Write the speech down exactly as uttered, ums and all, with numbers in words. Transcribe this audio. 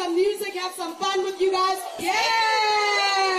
some music, have some fun with you guys. Yeah!